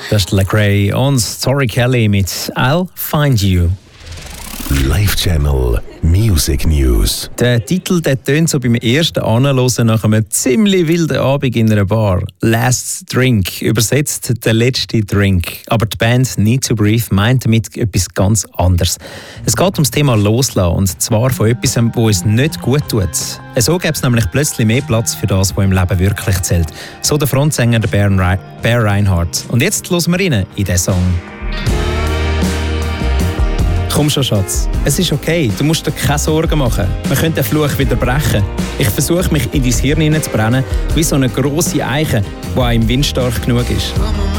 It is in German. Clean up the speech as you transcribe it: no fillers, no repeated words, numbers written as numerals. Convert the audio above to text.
Das ist Lecrae und Tori Kelly mit I'll Find You. Live Channel Music News. Der Titel tönt so beim ersten Anhören nach einem ziemlich wilden Abend in einer Bar. Last Drink, übersetzt der letzte Drink. Aber die Band Need to Breathe meint damit etwas ganz anderes. Es geht ums Thema Loslassen, und zwar von etwas, wo es nicht gut tut. So gäbe es nämlich plötzlich mehr Platz für das, was im Leben wirklich zählt. So der Frontsänger Bear Reinhardt. Und jetzt hören wir rein in diesen Song. Komm schon, Schatz. Es ist okay, du musst dir keine Sorgen machen. Wir können den Fluch wieder brechen. Ich versuche, mich in dein Hirn hineinzubrennen, wie so eine grosse Eiche, die auch im Wind stark genug ist.